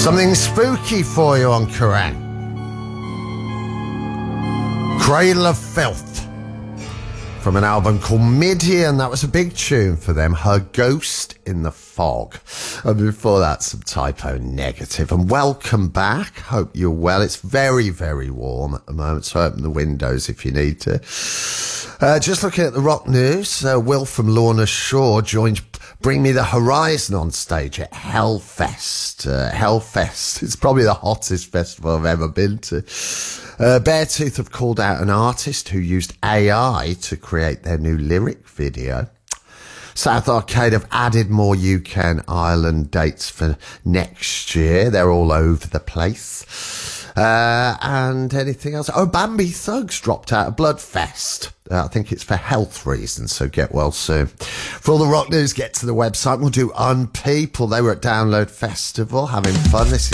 Something spooky for you on Kerrang. Cradle of Filth from an album called Midian. That was a big tune for them. Her Ghost in the Fog. And before that, some Typo Negative. And welcome back. Hope you're well. It's very, very warm at the moment, so open the windows if you need to. Just looking at the rock news, Will from Lorna Shore joined Bring Me the Horizon on stage at Hellfest. Hellfest is probably the hottest festival I've ever been to. Beartooth have called out an artist who used AI to create their new lyric video. South Arcade have added more UK and Ireland dates for next year. They're all over the place. And anything else? Oh, Bambi Thugs dropped out of Bloodfest. I think it's for health reasons, so get well soon. For all the rock news, get to the website. We'll do Unpeople. They were at Download Festival having fun. This is